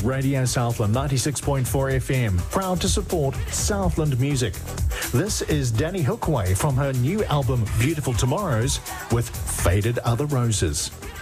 Radio Southland 96.4 FM, proud to support Southland music. This is Danny Hookway from her new album Beautiful Tomorrows with Faded Other Roses.